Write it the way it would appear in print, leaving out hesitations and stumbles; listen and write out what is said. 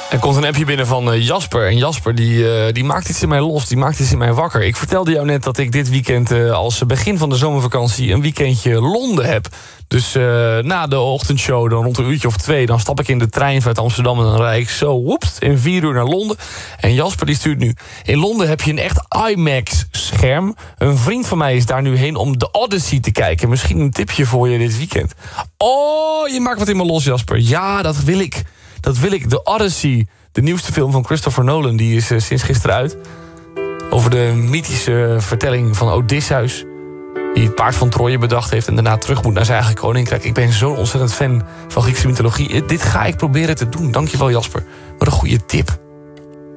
Er komt een appje binnen van Jasper. En Jasper die maakt iets in mij los, die maakt iets in mij wakker. Ik vertelde jou net dat ik dit weekend als begin van de zomervakantie een weekendje Londen heb. Dus na de ochtendshow, dan rond een uurtje of 2... dan stap ik in de trein vanuit Amsterdam en dan rijd ik zo woeps, in 4 uur naar Londen. En Jasper die stuurt nu: in Londen heb je een echt IMAX-scherm. Een vriend van mij is daar nu heen om The Odyssey te kijken. Misschien een tipje voor je dit weekend. Oh, je maakt wat in me los, Jasper. Ja, dat wil ik. Dat wil ik. The Odyssey, de nieuwste film van Christopher Nolan, die is sinds gisteren uit. Over de mythische vertelling van Odysseus, die het paard van Troje bedacht heeft en daarna terug moet naar zijn eigen koninkrijk. Ik ben zo'n ontzettend fan van Griekse mythologie. Dit ga ik proberen te doen. Dankjewel, Jasper. Wat een goede tip.